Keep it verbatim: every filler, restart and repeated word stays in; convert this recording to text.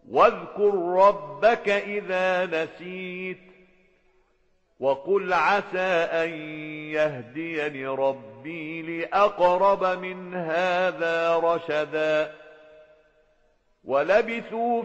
واذكر ربك إذا نسيت وقل عسى أن يهديني ربي لأقرب من هذا رشدا ولبثوا